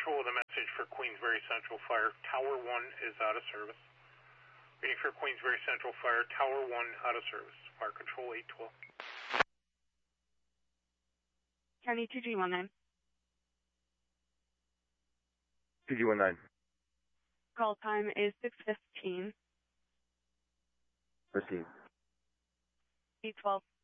Control with a message for Queensbury Central Fire. Tower 1 is out of service. Waiting for Queensbury Central Fire. Tower 1 out of service. Fire Control 812. County 2G19. 2G19. Call time is 6:15. Proceed. 812.